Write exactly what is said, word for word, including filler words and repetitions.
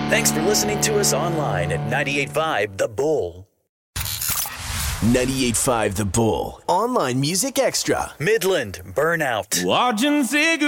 Thanks for listening to us online at ninety-eight point five The Bull. ninety-eight point five The Bull. Online Music Extra. Midland Burnout. Watching cigarettes.